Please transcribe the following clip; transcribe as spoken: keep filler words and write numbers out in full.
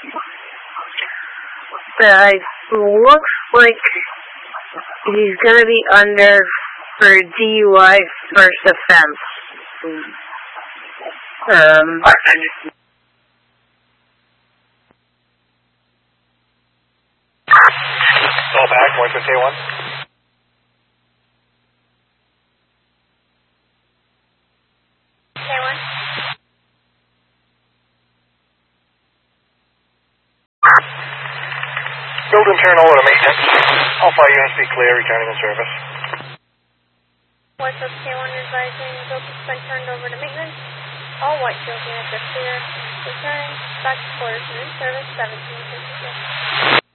Uh, looks like he's going to be under for D U I first offense. Um, Call back, one fifty one. K one. Build and turn over to maintenance. All five units be clear, returning in service. Whitefield K one advising, build has been turned over to maintenance. All Whitefield units are clear. Returning back to quarters and in service seventeen fifty-six.